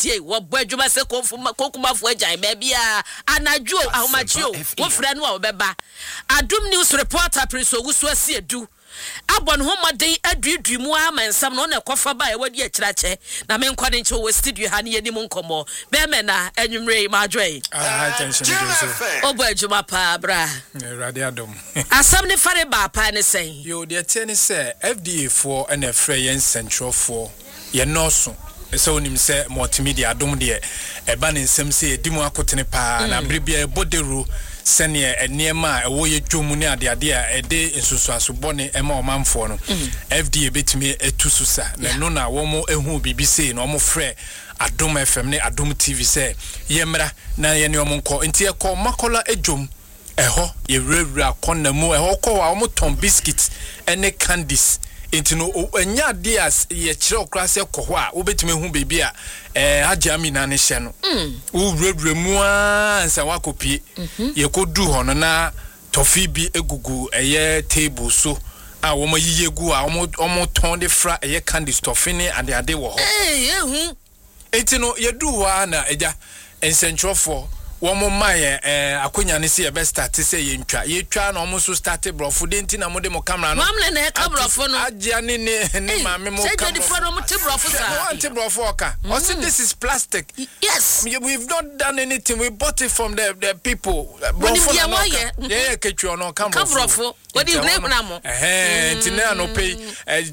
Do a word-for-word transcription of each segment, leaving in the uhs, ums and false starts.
tie wo bo adwuma se konfuma kokuma fo agyan ba bia anadwo ahomachio wo fra no a obeba Adum News reporter Prince Owusu Asiedu abon ho maden aduadui mu amansam no na kofa ba e wadi akirache na me nkwa de nche wo studio ha ne yanim nkomo be me na anwumre ma adwen ah tension do obo adwuma pa bra radio adom asam ne fare ba pa ne sen yo de tie ne se F D A for and a free yen central for ye no so so onim se multimedia adom de e ba ne nsem se edimu akotene pa na brebia boderu sene eniema ewo ye dwomu ne ade ade a ede ensusu asobone ema omanfo no F D A betimi etususa na no na wo mo ehu bibi sei na wo mo frɛ Adom F M ne Adom T V se yemra na ye ne wo mo nko nti e ko makola edwom eho ye wura konna mu eho ko wa wo mo ton biscuits ene candies enti no enya ade as ye kire okra se ko ho a wo betimi hu bibi a eh ajami na ne hye no wo wura mu a nsa wakopie ye ko du ho no na tofi bi egugu eye table so a wo mo yiye gu a wo mo ton de fra eye candy tofi ne ade ade wo ho eh ehu enti no ye du ho a na eja ensentrofo wo mo maye eh akonya ne se ye be start se ye ntwa ye twa na wo so start brofo de enti na mo de mo camera no mamle na e ka brofo no agya ne ne maame mo camera say the phone mo te brofo sa no anti brofo oka o say this is plastic yes we've not done anything we bought it from the the people brofo no yeah yeah ketwa no camera brofo what do you name na mo eh enti na no pay eh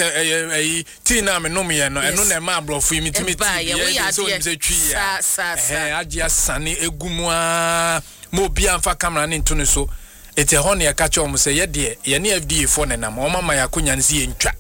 eh ti na me no me no eno na ma brofo mi timi ti so ni se twi ya eh agya sane gumwa mo bia mfa camera ne nto ne so ete ho ne ka cho mo se ye de ye ne F D A for ne nam o mama ya konya ne se ye ntwa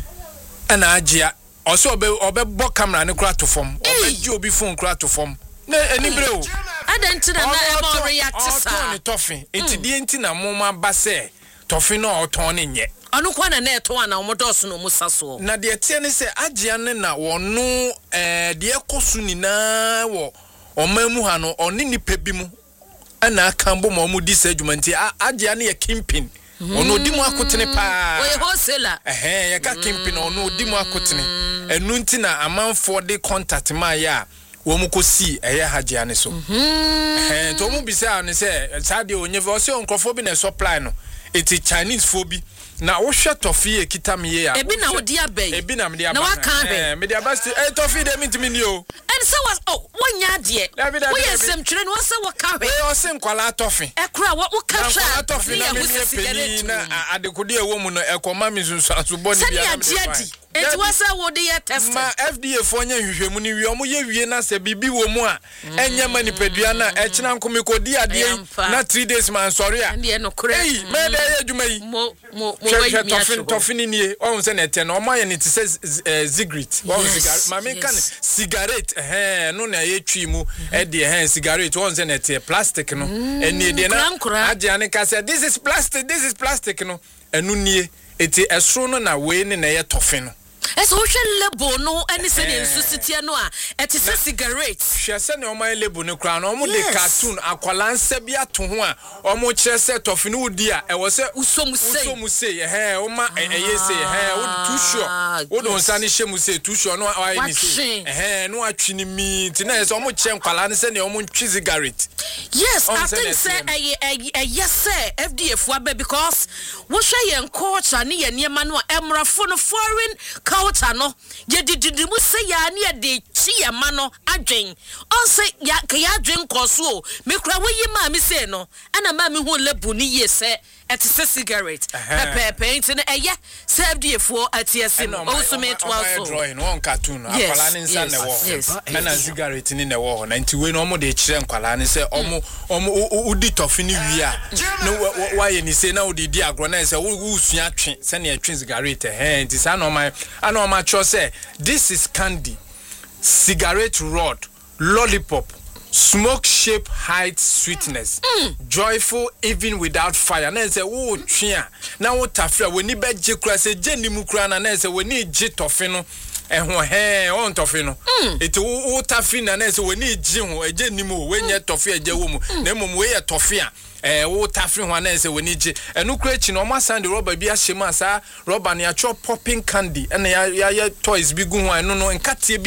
ana agya o se obe obe bo camera ne kura to fom obe gi obi phone kura to fom na eni bre o adantina na e mo react sa o ne tofi enti die enti na mo ma ba se tofi no o ton ne nye anu kwa na na to ana mo dos no mo saso na de tie ne se agya ne na wono eh de ekosu ni na wo omamu ha no oni nipa bi mu ana akambo mo mu di sa adwumanti agya ne ye kimpin ono di mu akotene pa we wholesaler eh ye ka kimpin ono di mu akotene enu nti na amanfo de contact ma ya wo mu kosi eye hagya ne so eh to mu bisa ne se sade onye ve o se onkrofo bi na supply no eti Chinese fo bi na wo hwe tofi ekita me ye a ebi na wo dia bai ebi na me dia na wa kan eh me dia basti eh tofi de mitimi ni o and so was oh wonya de wo yesem twere no se wo ka hwe eh o se nkwala tofi e kura wo ka hwe tofi na me peni na adekode e wo mu no ekoma mi sunsu asobo ni bia na eti wasa wo de ye test ma F D A fo nya hwehwemu ni wi omo ye wie na se bibi wo mu a enya manipadua na e kina nkomi kodi ade na three days man sorry a eh me de ye dwuma yi mo mo we mi tofi tofi ni nie o se na ete na omo ye ni ti se cigarette o cigarette ma me kan cigarette eh no na ye twi mu e de eh cigarette o se na ete plastic no eni de na agya ne ka se this is plastic this is plastic no enu nie eti esro no na we ne na ye tofi no eso hwe lebo no ani se ne nsusitie no a eti se cigarette hwe se ne o ma lebo no kra no o mo de cartoon akwalansa bi ato ho a o mo kire se tofi no udi a e wo se usomu sei usomu sei eh o ma eye sei eh o too sure o don sa ne hye mu sei too sure no a ni sei eh no atwi ni mi ti na se o mo kire nkwala ne se ne o mo ntwi cigarette yes I think say eh yes say F D A fu aba because wo hwe ye culture ne ye niema no emrafo no foreign culture no ye dididi mu se ya ne de chi ye ma no adwen on se ya ka ya adwen koso o me kura wo yi ma mi se no ana ma mi hu lebu ni ye se et se cigarette pepe paint ne eye se F D A fu atiasim o so me to also drawing one cartoon akwala ne nsa ne wo ana cigarette ni ne wo na nti we no mo de kire nkwala ne se omo omo udi tofi ni wi a no wa ye ni se na odi di agro na se wo sua atwe se ne atwe cigarette eh nti sa no ma ana o ma cho say this is candy, cigarette rod, lollipop, smoke shape height sweetness, mm. joyful even without fire. Na say wo twa na wo tafra we ni be je kura se je ni mu kura na na say we ni je tofi no ehwo he on tofi no eti wo tafi na na say we ni je ho eje ni mu we nye tofi eje wo mu na mum we ye tofi a eh wo tafi ho na say we ni je enu kura chi no ma sand rubber bi a hyema sa rubber na ya cho popping candy na ya ya toys bi gu ho enu no nkatie